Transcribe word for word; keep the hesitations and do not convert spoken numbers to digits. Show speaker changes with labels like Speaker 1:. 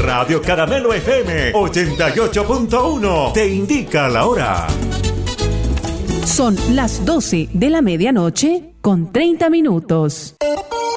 Speaker 1: Radio Caramelo F M ochenta y ocho punto uno te indica la hora.
Speaker 2: Son las doce de la medianoche con treinta minutos.